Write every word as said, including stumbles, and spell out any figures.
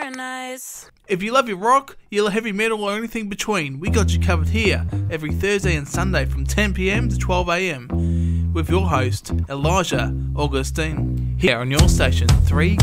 very nice. If you love your rock, you love heavy metal or anything between, we got you covered here every Thursday and Sunday from ten p.m. to twelve a.m. with your host, Elijah Augustine, here on your station, three